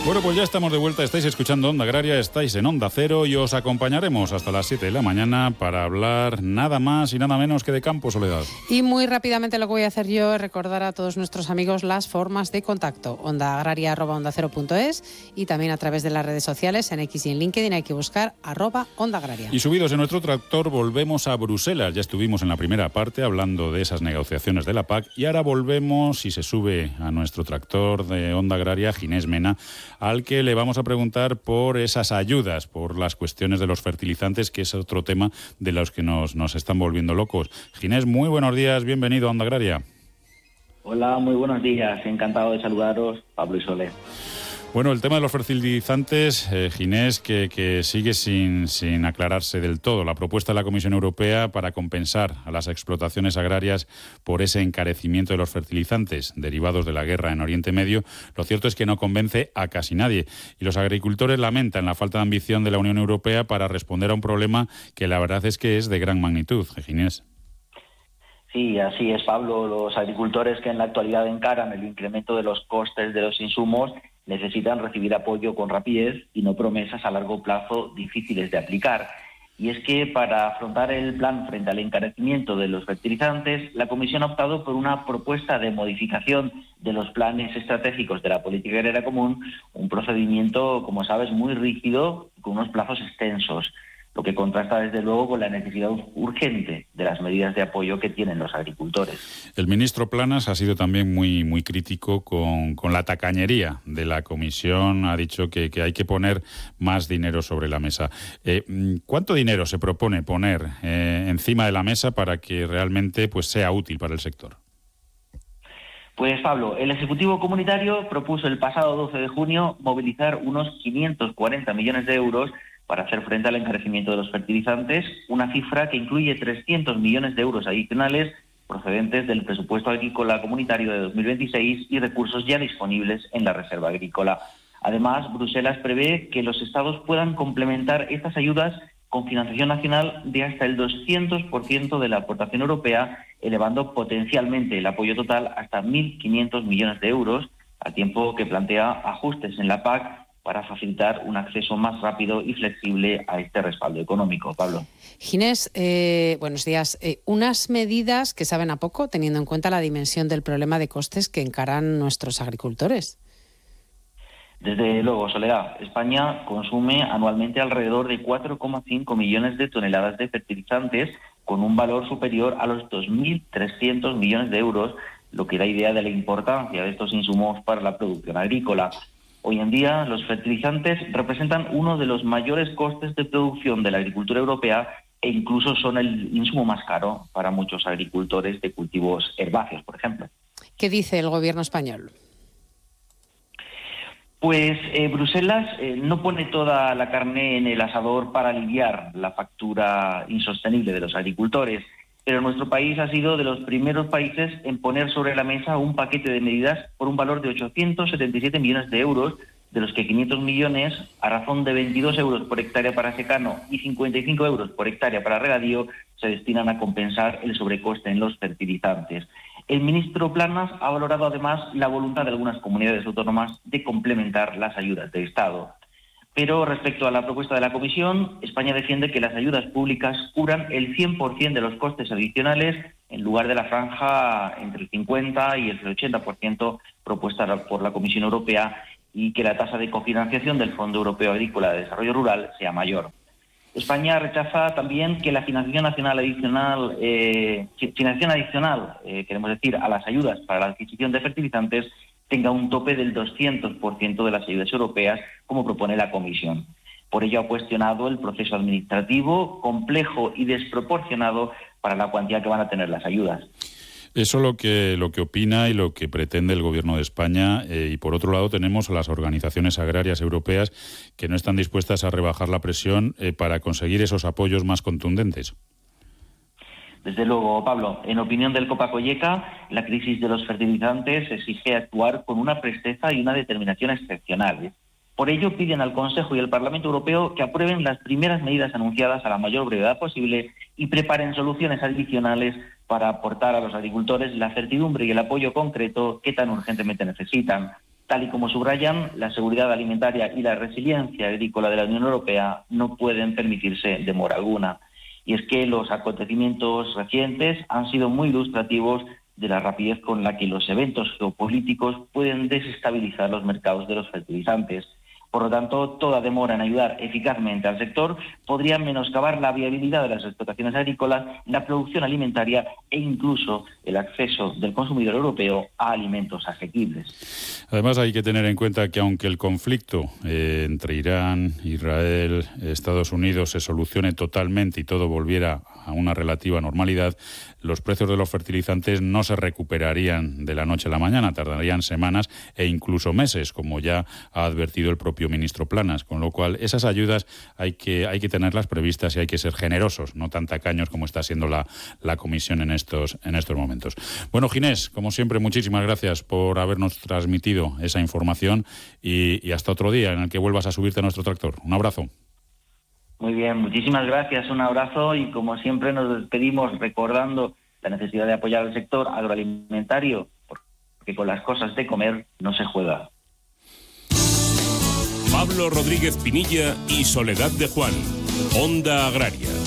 Bueno, pues ya estamos de vuelta, estáis escuchando Onda Agraria, estáis en Onda Cero y os acompañaremos hasta las 7 de la mañana para hablar nada más y nada menos que de campo, Soledad. Y muy rápidamente lo que voy a hacer yo es recordar a todos nuestros amigos las formas de contacto. ondaagraria@ondacero.es y también a través de las redes sociales, en X y en LinkedIn hay que buscar @ondaagraria. Y subidos en nuestro tractor volvemos a Bruselas. Ya estuvimos en la primera parte hablando de esas negociaciones de la PAC y ahora volvemos y se sube a nuestro tractor de Onda Agraria Ginés Mena, al que le vamos a preguntar por esas ayudas, por las cuestiones de los fertilizantes, que es otro tema de los que nos están volviendo locos. Ginés, muy buenos días, bienvenido a Onda Agraria. Hola, muy buenos días, encantado de saludaros, Pablo y Sole. Bueno, el tema de los fertilizantes, Ginés, que sigue sin aclararse del todo. La propuesta de la Comisión Europea para compensar a las explotaciones agrarias por ese encarecimiento de los fertilizantes derivados de la guerra en Oriente Medio, lo cierto es que no convence a casi nadie. Y los agricultores lamentan la falta de ambición de la Unión Europea para responder a un problema que la verdad es que es de gran magnitud, Ginés. Sí, así es, Pablo. Los agricultores que en la actualidad encaran el incremento de los costes de los insumos necesitan recibir apoyo con rapidez y no promesas a largo plazo difíciles de aplicar. Y es que para afrontar el plan frente al encarecimiento de los fertilizantes, la Comisión ha optado por una propuesta de modificación de los planes estratégicos de la política agraria común, un procedimiento, como sabes, muy rígido, con unos plazos extensos, lo que contrasta desde luego con la necesidad urgente de las medidas de apoyo que tienen los agricultores. El ministro Planas ha sido también muy crítico con la tacañería de la Comisión. Ha dicho que hay que poner más dinero sobre la mesa. ¿Cuánto dinero se propone poner encima de la mesa para que realmente pues sea útil para el sector? Pues Pablo, el Ejecutivo Comunitario propuso el pasado 12 de junio movilizar unos 540 millones de euros para hacer frente al encarecimiento de los fertilizantes, una cifra que incluye 300 millones de euros adicionales procedentes del presupuesto agrícola comunitario de 2026 y recursos ya disponibles en la reserva agrícola. Además, Bruselas prevé que los Estados puedan complementar estas ayudas con financiación nacional de hasta el 200% de la aportación europea, elevando potencialmente el apoyo total hasta 1.500 millones de euros, al tiempo que plantea ajustes en la PAC para facilitar un acceso más rápido y flexible a este respaldo económico. Pablo. Ginés, buenos días. Unas medidas que saben a poco, teniendo en cuenta la dimensión del problema de costes que encaran nuestros agricultores. Desde luego, Soledad, España consume anualmente alrededor de 4,5 millones de toneladas de fertilizantes, con un valor superior a los 2.300 millones de euros, lo que da idea de la importancia de estos insumos para la producción agrícola. Hoy en día, los fertilizantes representan uno de los mayores costes de producción de la agricultura europea e incluso son el insumo más caro para muchos agricultores de cultivos herbáceos, por ejemplo. ¿Qué dice el gobierno español? Pues Bruselas no pone toda la carne en el asador para aliviar la factura insostenible de los agricultores, pero nuestro país ha sido de los primeros países en poner sobre la mesa un paquete de medidas por un valor de 877 millones de euros, de los que 500 millones, a razón de 22 euros por hectárea para secano y 55 euros por hectárea para regadío, se destinan a compensar el sobrecoste en los fertilizantes. El ministro Planas ha valorado además la voluntad de algunas comunidades autónomas de complementar las ayudas de Estado. Pero respecto a la propuesta de la Comisión, España defiende que las ayudas públicas cubran el 100% de los costes adicionales en lugar de la franja entre el 50% y el 80% propuesta por la Comisión Europea y que la tasa de cofinanciación del Fondo Europeo Agrícola de Desarrollo Rural sea mayor. España rechaza también que la financiación adicional, queremos decir, a las ayudas para la adquisición de fertilizantes tenga un tope del 200% de las ayudas europeas, como propone la Comisión. Por ello ha cuestionado el proceso administrativo complejo y desproporcionado para la cuantía que van a tener las ayudas. Eso lo que opina y lo que pretende el Gobierno de España. Y por otro lado tenemos a las organizaciones agrarias europeas que no están dispuestas a rebajar la presión para conseguir esos apoyos más contundentes. Desde luego, Pablo, en opinión del Copa-Cogeca, la crisis de los fertilizantes exige actuar con una presteza y una determinación excepcionales. Por ello, piden al Consejo y al Parlamento Europeo que aprueben las primeras medidas anunciadas a la mayor brevedad posible y preparen soluciones adicionales para aportar a los agricultores la certidumbre y el apoyo concreto que tan urgentemente necesitan. Tal y como subrayan, la seguridad alimentaria y la resiliencia agrícola de la Unión Europea no pueden permitirse demora alguna. Y es que los acontecimientos recientes han sido muy ilustrativos de la rapidez con la que los eventos geopolíticos pueden desestabilizar los mercados de los fertilizantes. Por lo tanto, toda demora en ayudar eficazmente al sector podría menoscabar la viabilidad de las explotaciones agrícolas, la producción alimentaria e incluso el acceso del consumidor europeo a alimentos asequibles. Además, hay que tener en cuenta que aunque el conflicto entre Irán, Israel, Estados Unidos se solucione totalmente y todo volviera a una relativa normalidad, los precios de los fertilizantes no se recuperarían de la noche a la mañana, tardarían semanas e incluso meses, como ya ha advertido el propio ministro Planas, con lo cual esas ayudas hay que tenerlas previstas y hay que ser generosos, no tan tacaños como está siendo la Comisión en estos momentos. Bueno, Ginés, como siempre, muchísimas gracias por habernos transmitido esa información y hasta otro día en el que vuelvas a subirte a nuestro tractor. Un abrazo. Muy bien, muchísimas gracias, un abrazo y como siempre nos despedimos recordando la necesidad de apoyar al sector agroalimentario, porque con las cosas de comer no se juega. Pablo Rodríguez Pinilla y Soledad de Juan, Onda Agraria.